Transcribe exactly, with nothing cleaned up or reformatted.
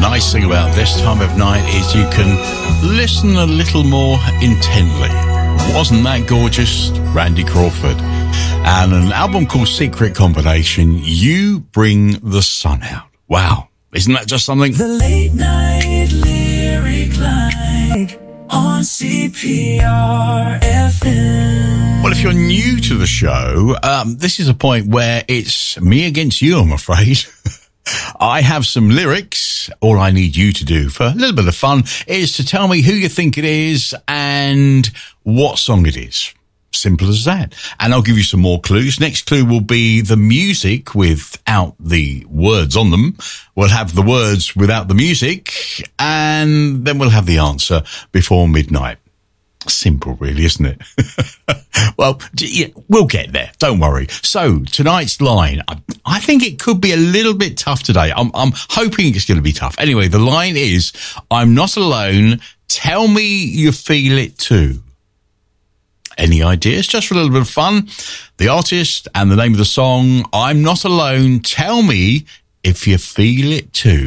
nice thing about this time of night is you can listen a little more intently. Wasn't that gorgeous? Randy Crawford. And an album called Secret Combination, You Bring the Sun Out. Wow. Isn't that just something? The late night lyric line on C P R F M. Well, if you're new to the show, um, this is a point where it's me against you, I'm afraid. I have some lyrics. All I need you to do for a little bit of fun is to tell me who you think it is and what song it is. Simple as that. And I'll give you some more clues. Next clue will be the music without the words on them. We'll have the words without the music, and then we'll have the answer before midnight. Simple, really, isn't it? Well, yeah, we'll get there. Don't worry. So tonight's line, I, I think it could be a little bit tough today. I'm, I'm hoping it's going to be tough. Anyway, the line is, I'm not alone. Tell me you feel it too. Any ideas? Just for a little bit of fun. The artist and the name of the song, I'm Not Alone. Tell me if you feel it too.